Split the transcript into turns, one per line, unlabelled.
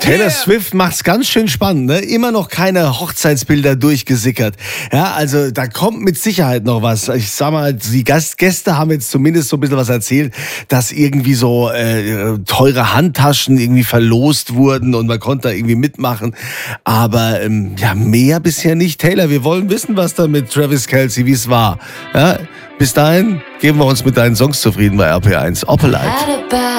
Taylor Swift macht's ganz schön spannend, ne? Immer noch keine Hochzeitsbilder durchgesickert. Ja, also da kommt mit Sicherheit noch was. Ich sag mal, die Gäste haben jetzt zumindest so ein bisschen was erzählt, dass irgendwie so teure Handtaschen irgendwie verlost wurden und man konnte da irgendwie mitmachen. Aber ja, mehr bisher nicht. Taylor, wir wollen wissen, was da mit Travis Kelce, wie es war. Ja, bis dahin geben wir uns mit deinen Songs zufrieden bei RP1. Opelite.